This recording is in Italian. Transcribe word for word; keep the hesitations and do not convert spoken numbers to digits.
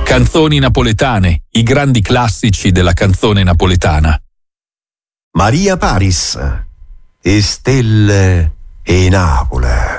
Canzoni napoletane, i grandi classici della canzone napoletana. Maria Paris e Stelle e Napoli.